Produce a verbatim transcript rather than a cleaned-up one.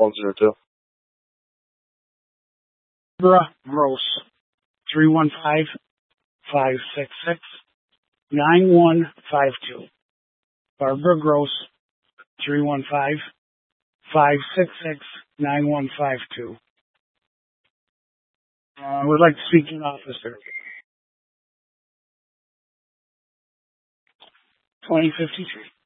one zero two. Barbara Gross, three one five, five six six, nine one five two. Barbara Gross, three one five, five six six, nine one five two. I would like to speak to an officer. twenty fifty-three.